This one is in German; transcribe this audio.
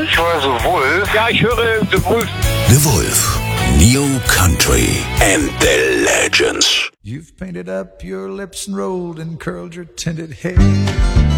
Ich höre The Wolf. Ja, ich höre The Wolf. The Wolf. New Country and the Legends. You've painted up your lips and rolled and curled your tinted hair.